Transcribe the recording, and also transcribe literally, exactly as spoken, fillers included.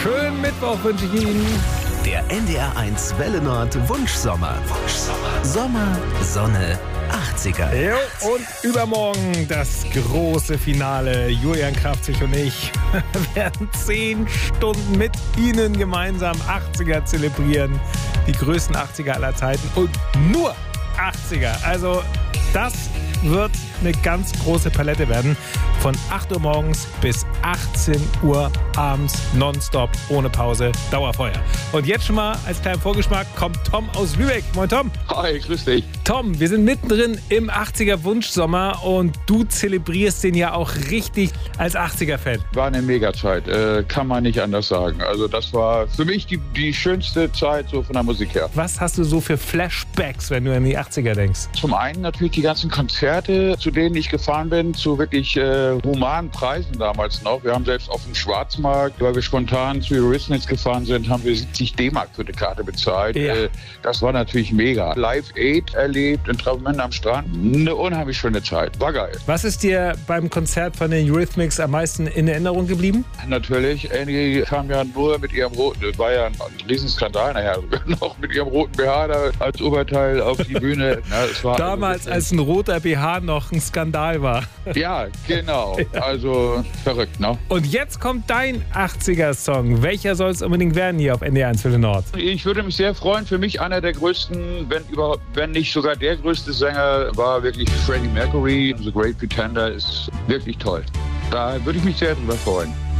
schönen Mittwoch wünsche ich Ihnen. Der N D R eins Welle Nord Wunschsommer. Wunschsommer. Sommer, Sonne, achtziger. Jo, und übermorgen das große Finale. Julian Kraftzig und ich werden zehn Stunden mit Ihnen gemeinsam achtziger zelebrieren. Die größten achtziger aller Zeiten und nur achtziger. Also das wird eine ganz große Palette werden. Von acht Uhr morgens bis achtzehn Uhr abends nonstop, ohne Pause, Dauerfeuer. Und jetzt schon mal als kleinen Vorgeschmack kommt Tom aus Lübeck. Moin Tom. Hi, grüß dich. Tom, wir sind mittendrin im achtziger Wunschsommer und du zelebrierst den ja auch richtig als achtziger-Fan. War eine Mega-Zeit, äh, kann man nicht anders sagen. Also das war für mich die, die schönste Zeit so von der Musik her. Was hast du so für Flashbacks, wenn du an die achtziger denkst? Zum einen natürlich die ganzen Konzerte, zu denen ich gefahren bin, zu wirklich äh, humanen Preisen damals noch. Wir haben selbst auf dem Schwarzmarkt, weil wir spontan zu Eurythmics gefahren sind, haben wir siebzig D-Mark für eine Karte bezahlt. Ja. Äh, das war natürlich mega. Live Aid erlebt in Travemünde am Strand. Eine unheimlich schöne Zeit. War geil. Was ist dir beim Konzert von den Eurythmics am meisten in Erinnerung geblieben? Natürlich, Annie kam ja nur mit ihrem roten, das war ja ein Riesenskandal nachher, noch mit ihrem roten B H da als Oberteil auf die Bühne. Na, es war Damals, also, als ein roter B H noch ein Skandal war. Ja, genau. Ja. Also verrückt, ne? Und jetzt kommt dein achtziger-Song. Welcher soll es unbedingt werden hier auf N D R eins Welle Nord? Ich würde mich sehr freuen. Für mich einer der größten, wenn überhaupt, wenn nicht sogar der größte Sänger, war wirklich Freddie Mercury. The Great Pretender ist wirklich toll. Da würde ich mich sehr drüber freuen.